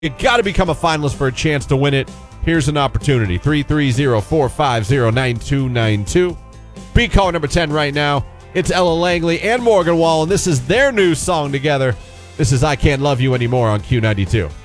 You got to become a finalist for a chance to win it. Here's an opportunity. 330-450-9292. Be caller number 10 right now. It's Ella Langley and Morgan Wallen. This is their new song together. This is I Can't Love You Anymore on Q92.